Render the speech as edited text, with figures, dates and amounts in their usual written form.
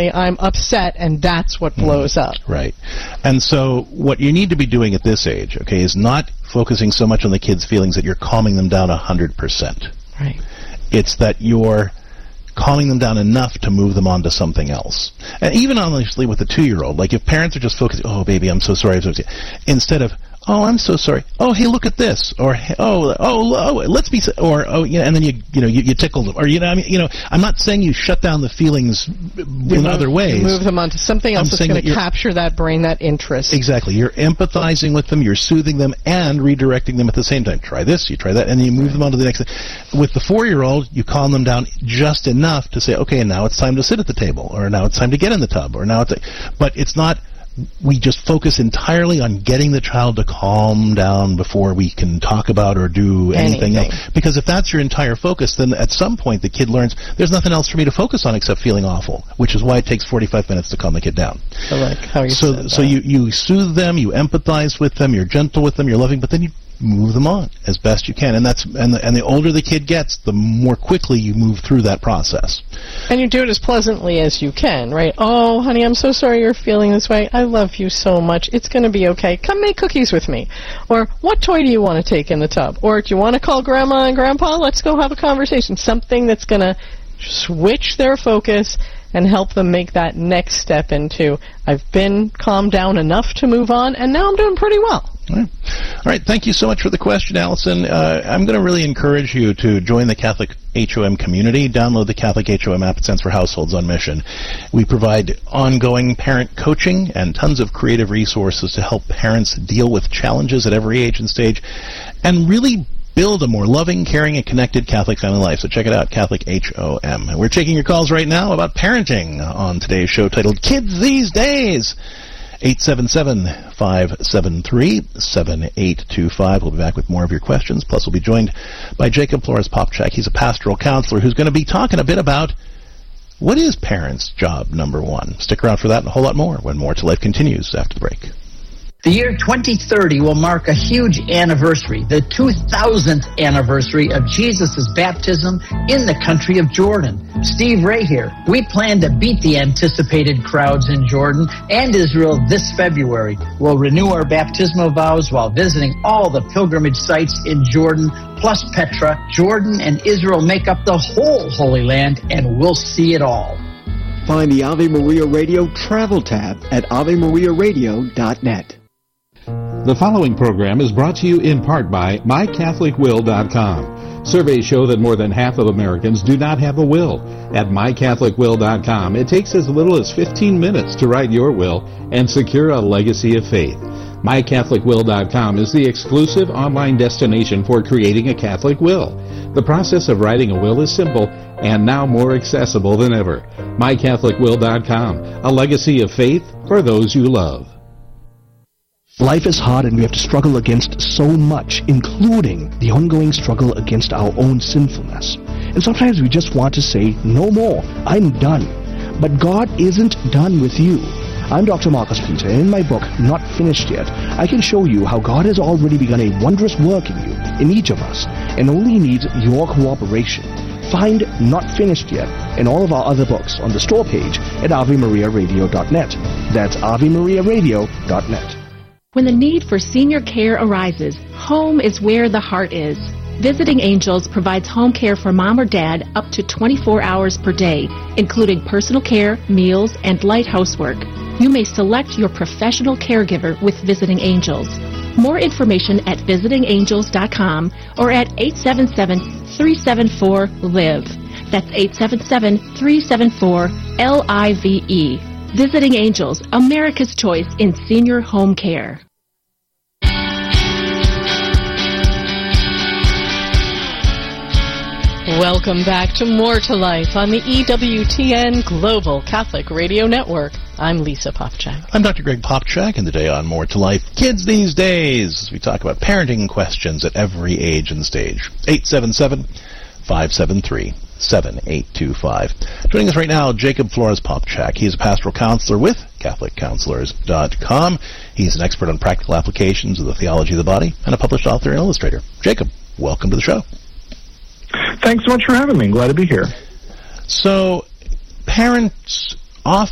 I'm upset, and that's what blows up. Right. And so what you need to be doing at this age, okay, is not focusing so much on the kids' feelings that you're calming them down 100%. Right. It's that you're calming them down enough to move them on to something else. And even honestly with the 2-year-old, like if parents are just focusing, oh, baby, I'm so sorry, instead of, oh, I'm so sorry. Oh, hey, look at this. Or, let's be, or, oh, yeah, and then you tickle them. Or, I'm not saying you shut down the feelings in other ways. You move them onto something else that's going to capture that brain, that interest. Exactly. You're empathizing with them, you're soothing them, and redirecting them at the same time. Try this, you try that, and then you move them on to the next thing. With the 4-year-old, you calm them down just enough to say, okay, now it's time to sit at the table, or now it's time to get in the tub, or now but it's not. We just focus entirely on getting the child to calm down before we can talk about or do anything else. Because if that's your entire focus, then at some point the kid learns there's nothing else for me to focus on except feeling awful, which is why it takes 45 minutes to calm the kid down. I like how you said that. So you soothe them, you empathize with them, you're gentle with them, you're loving, but then you move them on as best you can, and the older the kid gets, the more quickly you move through that process. And you do it as pleasantly as you can, right? Oh, honey, I'm so sorry you're feeling this way. I love you so much. It's going to be okay. Come make cookies with me. Or what toy do you want to take in the tub? Or do you want to call Grandma and Grandpa? Let's go have a conversation. Something that's going to switch their focus and help them make that next step into, I've been calmed down enough to move on, and now I'm doing pretty well. All right. Thank you so much for the question, Allison. I'm going to really encourage you to join the Catholic HOM community. Download the Catholic HOM app. It stands for Households on Mission. We provide ongoing parent coaching and tons of creative resources to help parents deal with challenges at every age and stage and really build a more loving, caring, and connected Catholic family life. So check it out, Catholic HOM. And we're taking your calls right now about parenting on today's show titled Kids These Days. 877-573-7825. We'll be back with more of your questions. Plus, we'll be joined by Jacob Flores-Popchak. He's a pastoral counselor who's going to be talking a bit about what is parents' job number one. Stick around for that and a whole lot more when More to Life continues after the break. The year 2030 will mark a huge anniversary, the 2000th anniversary of Jesus' baptism in the country of Jordan. Steve Ray here. We plan to beat the anticipated crowds in Jordan and Israel this February. We'll renew our baptismal vows while visiting all the pilgrimage sites in Jordan, plus Petra. Jordan and Israel make up the whole Holy Land, and we'll see it all. Find the Ave Maria Radio travel tab at AveMariaRadio.net. The following program is brought to you in part by MyCatholicWill.com. Surveys show that more than half of Americans do not have a will. At MyCatholicWill.com, it takes as little as 15 minutes to write your will and secure a legacy of faith. MyCatholicWill.com is the exclusive online destination for creating a Catholic will. The process of writing a will is simple and now more accessible than ever. MyCatholicWill.com, a legacy of faith for those you love. Life is hard and we have to struggle against so much, including the ongoing struggle against our own sinfulness. And sometimes we just want to say, no more, I'm done. But God isn't done with you. I'm Dr. Marcus Peter. In my book, Not Finished Yet, I can show you how God has already begun a wondrous work in you, in each of us, and only needs your cooperation. Find Not Finished Yet and all of our other books on the store page at AveMariaRadio.net. That's AveMariaRadio.net. When the need for senior care arises, home is where the heart is. Visiting Angels provides home care for mom or dad up to 24 hours per day, including personal care, meals, and light housework. You may select your professional caregiver with Visiting Angels. More information at visitingangels.com or at 877-374-LIVE. That's 877-374-LIVE. Visiting Angels, America's choice in senior home care. Welcome back to More to Life on the EWTN Global Catholic Radio Network. I'm Lisa Popchak. I'm Dr. Greg Popchak, and today on More to Life, Kids These Days. We talk about parenting questions at every age and stage. 877-573-7825. Joining us right now, Jacob Flores-Popchak. He's a pastoral counselor with CatholicCounselors.com. He's an expert on practical applications of the theology of the body and a published author and illustrator. Jacob, welcome to the show. Thanks so much for having me. Glad to be here. So, parents often